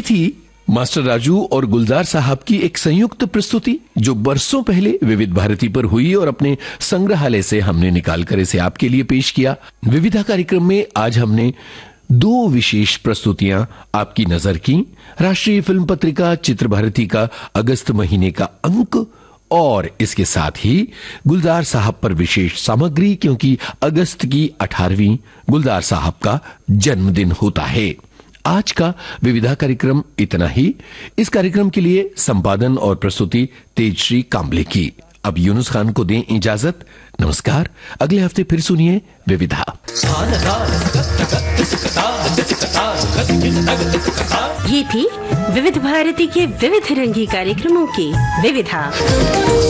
थी मास्टर राजू और गुलजार साहब की एक संयुक्त प्रस्तुति जो बरसों पहले विविध भारती पर हुई और अपने संग्रहालय से हमने निकालकर इसे आपके लिए पेश किया। विविधा कार्यक्रम में आज हमने 2 विशेष प्रस्तुतियां आपकी नजर की। राष्ट्रीय फिल्म पत्रिका चित्र भारती का अगस्त महीने का अंक और इसके साथ ही गुलजार साहब पर विशेष सामग्री, क्योंकि अगस्त की 18वीं गुलजार साहब का जन्मदिन होता है। आज का विविधा कार्यक्रम इतना ही। इस कार्यक्रम के लिए संपादन और प्रस्तुति तेजश्री कांबले की। अब यूनुस खान को दें इजाजत। नमस्कार। अगले हफ्ते फिर सुनिए विविधा। ये थी विविध भारती के विविध रंगी कार्यक्रमों की विविधा।